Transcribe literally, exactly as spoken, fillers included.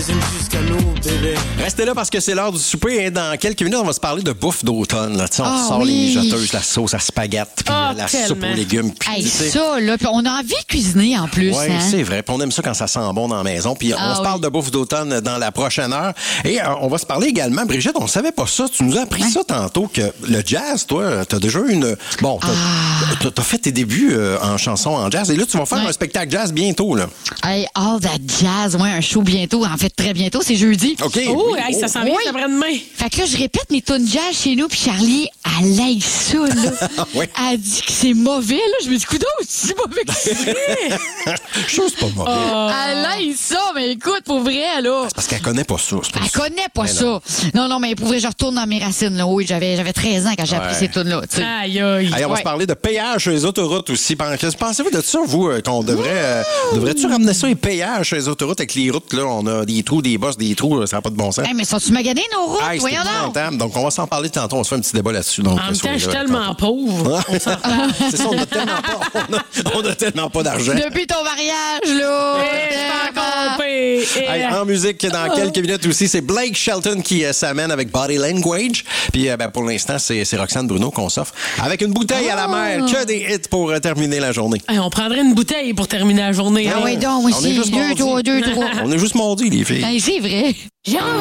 Restez là parce que c'est l'heure du souper. Et dans quelques minutes, on va se parler de bouffe d'automne. Là. On Ah, sort oui. les mijoteuses, la sauce à spaghette, puis Ah, la tellement. soupe aux légumes. Puis, Hey, tu sais, ça, là, puis on a envie de cuisiner en plus. oui, hein? c'est vrai. Puis on aime ça quand ça sent bon dans la maison. Puis Ah, on se oui. parle de bouffe d'automne dans la prochaine heure. Et euh, on va se parler également, Brigitte, on savait pas ça. Tu nous as appris Hein? ça tantôt, que le jazz, toi, t'as déjà eu une... Bon, t'as Ah. t'as- t'as fait tes débuts euh, en chanson en jazz. Et là, tu vas faire Ouais. un spectacle jazz bientôt, là. Hey, all that jazz, ouais, un show bientôt. En fait, très bientôt, c'est jeudi. OK. Oh, oui. hey, ça s'en vient Oui. après-demain. Fait que là, je répète mes tunes jazz chez nous, puis Charlie, elle aille ça, là. Oui. Elle dit que c'est mauvais, là. Je me dis, coudonc, c'est mauvais que ça. Je sais, c'est pas mauvais. Elle aille ça, mais écoute, pour vrai, là. Parce qu'elle connaît pas ça. c'est pas Elle ça. connaît pas Ben ça. non. Non. non, mais pour vrai, je retourne dans mes racines, là. Oui, j'avais, j'avais treize ans quand j'ai appris Ouais. ces tunes-là, tu sais. Aïe, aïe. Hey, on va Ouais. se parler de péage sur les autoroutes aussi. Qu'est-ce que pensez-vous de ça, vous, euh, qu'on devrait... euh, devrais-tu ramener ça, les péages sur les autoroutes avec les routes, là? On a des trous, des bosses, des trous, là, ça n'a pas de bon sens. Hey, mais sont-tu maganés, nos routes? Hey, c'est Voyons donc. épouvantable. Donc, on va s'en parler tantôt. On se fait un petit débat là-dessus. Donc, En même temps, soyez je suis là, tellement tantôt. pauvre. On s'en reparle. C'est ça, on a tellement pas, on a, on a tellement pas d'argent. Depuis ton mariage, là. Eh, c'est encore pire. Eh. Hey, en musique, dans quelques minutes aussi, c'est Blake Shelton qui euh, s'amène avec Body Language. Puis euh, ben, pour l'instant, c'est, c'est Roxane Bruno qu'on s'offre avec une bouteille à la mer. Que des hits pour euh, terminer la journée. Hey, on prendrait une bouteille pour terminer la journée. Ah hein. oui, donc, On est aussi. juste Deux, mardi. trois, deux, trois. On est juste mardi, les filles. Hey, c'est vrai.